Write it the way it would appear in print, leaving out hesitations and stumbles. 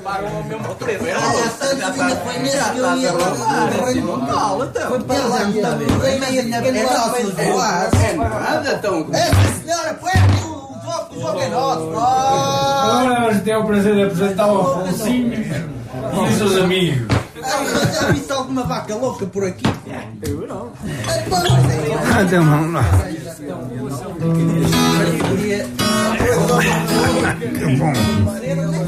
pagam o mesmo preço. Foi nesse que eu ia lá. Foi para lá que está bem. É nosso, Nada, então. Senhora, põe aqui o jogo é nosso. Agora vamos ter o prazer de apresentar o Afonsinho e os seus amigos. Já viste alguma vaca louca por aqui? Eu não. Cadê, mano? Que bom.